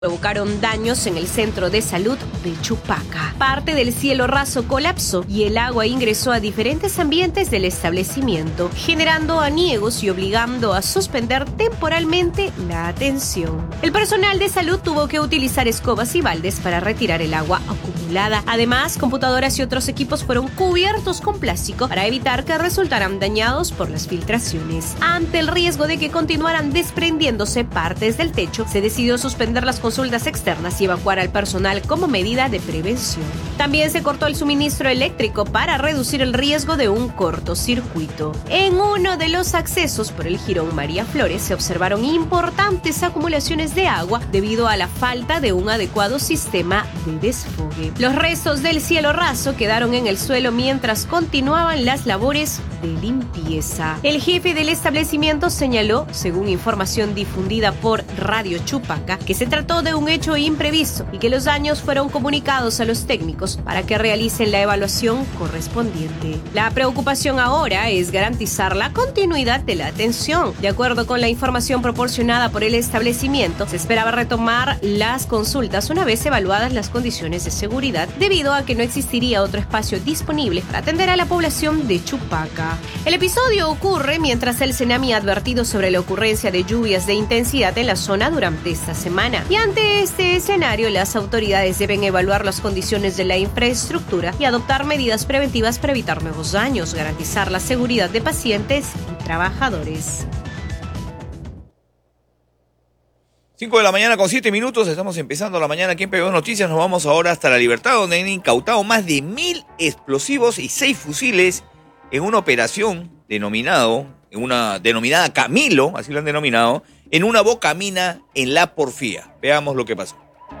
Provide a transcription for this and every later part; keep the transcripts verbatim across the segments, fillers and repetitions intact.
provocaron daños en el centro de salud de Chupaca. Parte del cielo raso colapsó y el agua ingresó a diferentes ambientes del establecimiento, generando aniegos y obligando a suspender temporalmente la atención. El personal de salud tuvo que utilizar escobas y baldes para retirar el agua acumulada. Además, computadoras y otros equipos fueron cubiertos con plástico para evitar que resultaran dañados por las filtraciones. Ante el riesgo de que continuaran desprendiéndose partes del techo, se decidió suspender las consultas externas y evacuar al personal como medida de prevención. También se cortó el suministro eléctrico para reducir el riesgo de un cortocircuito. En uno de los accesos por el jirón María Flores se observaron importantes acumulaciones de agua debido a la falta de un adecuado sistema de desfogue. Los restos del cielo raso quedaron en el suelo mientras continuaban las labores de limpieza. El jefe del establecimiento señaló, según información difundida por Radio Chupaca, que se trató de un hecho imprevisto y que los daños fueron comunicados a los técnicos para que realicen la evaluación correspondiente. La preocupación ahora es garantizar la continuidad de la atención. De acuerdo con la información proporcionada por el establecimiento, se esperaba retomar las consultas una vez evaluadas las condiciones de seguridad, debido a que no existiría otro espacio disponible para atender a la población de Chupaca. El episodio ocurre mientras el Senami ha advertido sobre la ocurrencia de lluvias de intensidad en la zona durante esta semana. Y ante este escenario, las autoridades deben evaluar las condiciones de la infraestructura y adoptar medidas preventivas para evitar nuevos daños, garantizar la seguridad de pacientes y trabajadores. cinco de la mañana con siete minutos, estamos empezando la mañana aquí en P B O Noticias. Nos vamos ahora hasta La Libertad, donde han incautado más de mil explosivos y seis fusiles en una operación denominado, en una denominada Camilo, así lo han denominado, en una bocamina en La Porfía. Veamos lo que pasó.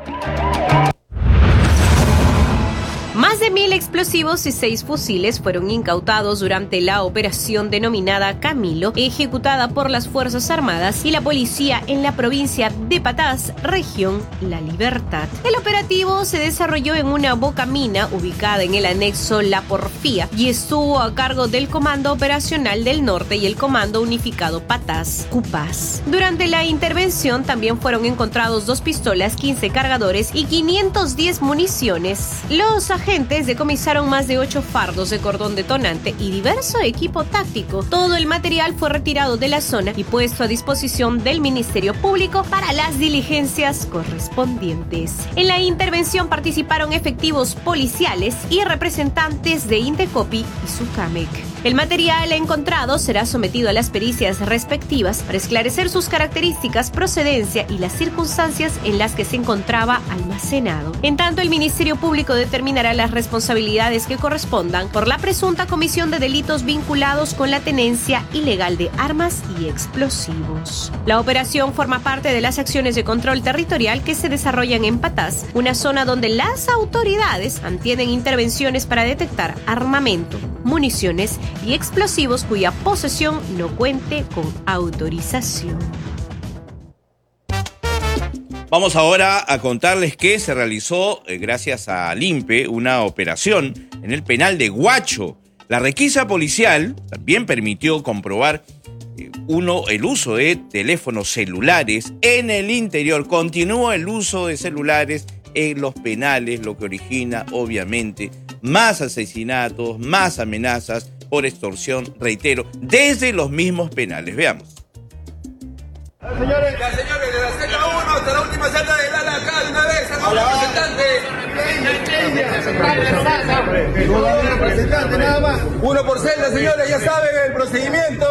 Más de mil explosivos y seis fusiles fueron incautados durante la operación denominada Camilo, ejecutada por las Fuerzas Armadas y la policía en la provincia de Patás, región La Libertad. El operativo se desarrolló en una bocamina ubicada en el anexo La Porfía y estuvo a cargo del Comando Operacional del Norte y el Comando Unificado Patás, CUPAS. Durante la intervención también fueron encontrados dos pistolas, quince cargadores y quinientas diez municiones. Los agentes decomisaron más de ocho fardos de cordón detonante y diverso equipo táctico. Todo el material fue retirado de la zona y puesto a disposición del Ministerio Público para las diligencias correspondientes. En la intervención participaron efectivos policiales y representantes de Indecopi y Sucamec. El material encontrado será sometido a las pericias respectivas para esclarecer sus características, procedencia y las circunstancias en las que se encontraba almacenado. En tanto, el Ministerio Público determinará las responsabilidades que correspondan por la presunta comisión de delitos vinculados con la tenencia ilegal de armas y explosivos. La operación forma parte de las acciones de control territorial que se desarrollan en Patás, una zona donde las autoridades mantienen intervenciones para detectar armamento, municiones y explosivos cuya posesión no cuente con autorización. Vamos ahora a contarles que se realizó, eh, gracias a Limpe, una operación en el penal de Huacho. La requisa policial también permitió comprobar eh, uno, el uso de teléfonos celulares en el interior. Continúa el uso de celulares en los penales, lo que origina, obviamente, más asesinatos, más amenazas por extorsión, reitero, desde los mismos penales. Veamos. Señores, ya, señores, de la celda uno hasta la última celda del ala acá, de una vez, algún representante. representante, nada más. Uno por celda, señores, ya saben el procedimiento.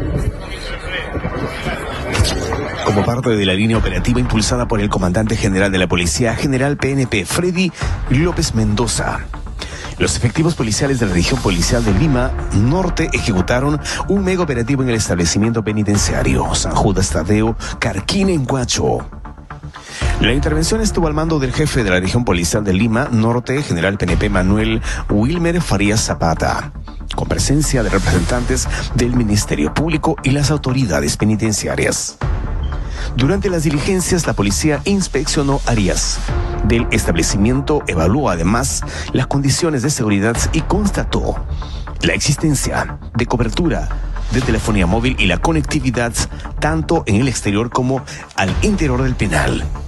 Como parte de la línea operativa impulsada por el comandante general de la Policía General P N P, Freddy López Mendoza, los efectivos policiales de la región policial de Lima Norte ejecutaron un mega operativo en el establecimiento penitenciario San Judas Tadeo, Carquín, en Huacho. La intervención estuvo al mando del jefe de la región policial de Lima Norte, general P N P Manuel Wilmer Farías Zapata, con presencia de representantes del Ministerio Público y las autoridades penitenciarias. Durante las diligencias, la policía inspeccionó áreas del establecimiento, evaluó además las condiciones de seguridad y constató la existencia de cobertura de telefonía móvil y la conectividad tanto en el exterior como al interior del penal.